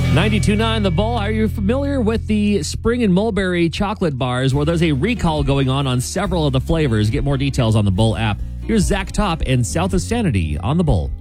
92.9 The Bull. Are you familiar with the spring and mulberry chocolate bars where there's a recall going on several of the flavors? Get more details on the Bull app. Here's Zach Top and South of Sanity on the Bull.